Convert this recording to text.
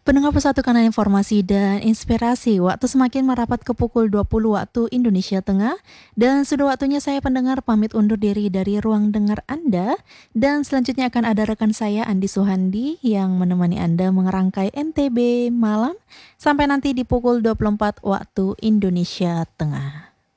Pendengar Persatukan Informasi dan Inspirasi, waktu semakin merapat ke pukul 20 waktu Indonesia Tengah, dan sudah waktunya saya pendengar pamit undur diri dari ruang dengar Anda, dan selanjutnya akan ada rekan saya Andi Suhandi yang menemani Anda mengerangkai NTB malam, sampai nanti di pukul 24 waktu Indonesia Tengah.